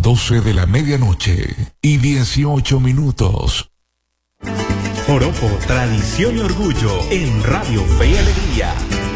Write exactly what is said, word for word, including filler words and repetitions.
doce de la medianoche y dieciocho minutos. Joropo, tradición y orgullo en Radio Fe y Alegría.